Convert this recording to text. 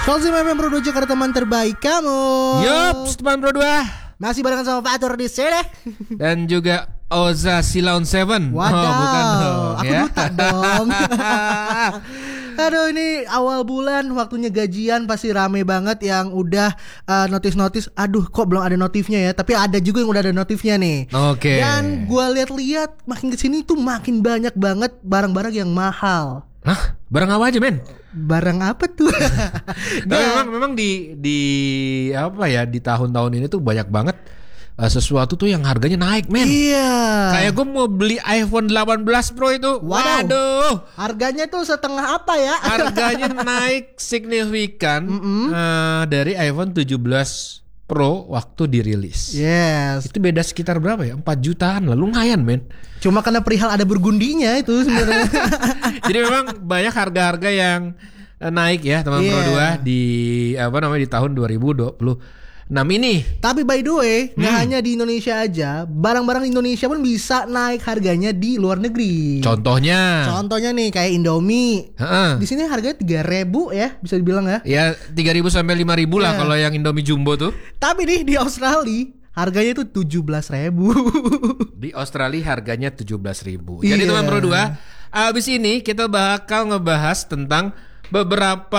Solsi FM Pro 2 Jakarta, teman terbaik kamu. Yups, teman Pro 2. Masih barengan sama Fatur di sini. Dan juga Oza Silaun 7. Waduh, bukan dong, aku ya. duta dong. Aduh, ini awal bulan, waktunya gajian, pasti rame banget yang udah notis-notis. Aduh, kok belum ada notifnya ya? Tapi ada juga yang udah ada notifnya nih. Oke. Dan gua lihat-lihat makin kesini tuh makin banyak banget barang-barang yang mahal. Hah? Barang apa aja, men? Barang apa tuh? Tapi memang di apa ya, di tahun-tahun ini tuh banyak banget sesuatu tuh yang harganya naik, men. Iya. Kayak gue mau beli iPhone 18 Pro itu. Waduh. Harganya tuh setengah apa ya? Harganya naik signifikan dari iPhone 17 Pro waktu dirilis. Yes. Itu beda sekitar berapa ya? 4 jutaan lah, lumayan, men. Cuma karena perihal ada burgundinya itu sebenarnya. Jadi memang banyak harga-harga yang naik ya, teman Pro 2 di di tahun 2026 ini. Tapi by the way, nggak hanya di Indonesia aja, barang-barang Indonesia pun bisa naik harganya di luar negeri. Contohnya Contohnya nih kayak Indomie. Heeh. Di sini harganya 3.000 ya, bisa dibilang ya. Ya 3.000 sampai 5.000 lah Iya. kalau yang Indomie Jumbo tuh. Tapi nih di Australia harganya itu 17.000. Di Australia harganya 17.000. Iya. Jadi teman Pro 2, abis ini kita bakal ngebahas tentang beberapa